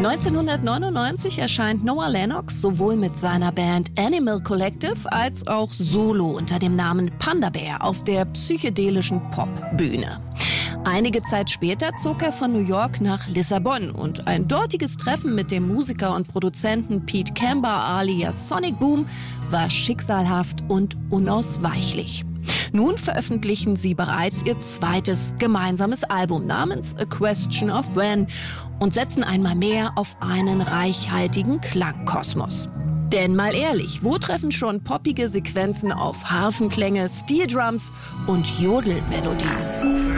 1999 erscheint Noah Lennox sowohl mit seiner Band Animal Collective als auch solo unter dem Namen Panda Bear auf der psychedelischen Popbühne. Einige Zeit später zog er von New York nach Lissabon und ein dortiges Treffen mit dem Musiker und Produzenten Pete Camber alias Sonic Boom war schicksalhaft und unausweichlich. Nun veröffentlichen sie bereits ihr zweites gemeinsames Album namens A Question of When und setzen einmal mehr auf einen reichhaltigen Klangkosmos. Denn mal ehrlich, wo treffen schon poppige Sequenzen auf Harfenklänge, Steeldrums und Jodelmelodien?